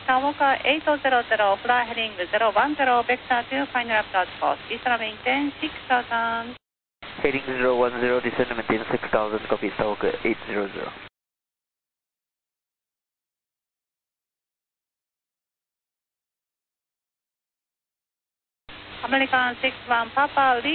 Sawaka 800, fly heading 010, vector to final approach course. Descend maintain 6000. Heading 010, descend maintain 6000, copy Sawaka 800. American 61 Papa,